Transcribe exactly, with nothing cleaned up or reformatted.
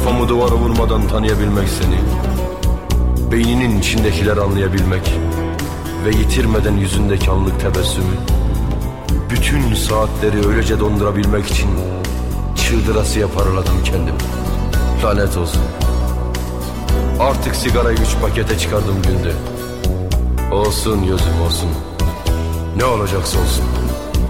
Kafamı duvara vurmadan tanıyabilmek seni, beyninin içindekileri anlayabilmek ve yitirmeden yüzündeki anlık tebessümü, bütün saatleri öylece dondurabilmek için çıldırasıya paraladım kendimi. Lanet olsun. Artık sigarayı üç pakete çıkardım günde. Olsun gözüm olsun. Ne olacaksa olsun.